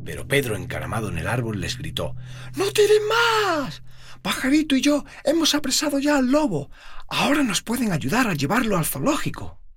Pero Pedro, encaramado en el árbol, les gritó: «¡No tiren más! Pajarito y yo hemos apresado ya al lobo. Ahora nos pueden ayudar a llevarlo al zoológico».